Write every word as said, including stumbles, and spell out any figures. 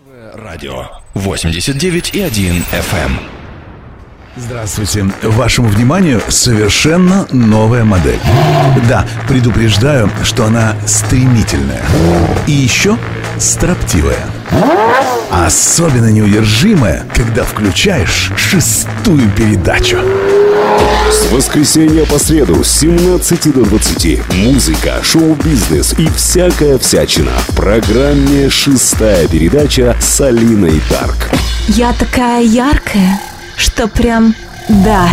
Радио восемьдесят девять и один эф эм. Здравствуйте. Вашему вниманию совершенно новая модель. Да, предупреждаю, что она стремительная. И еще строптивая. Особенно неудержимая, когда включаешь шестую передачу. С воскресенья по среду с семнадцати до двадцати музыка, шоу-бизнес и всякая всячина в программе «Шестая передача» с Алиной Тарк. Я такая яркая, что прям дар.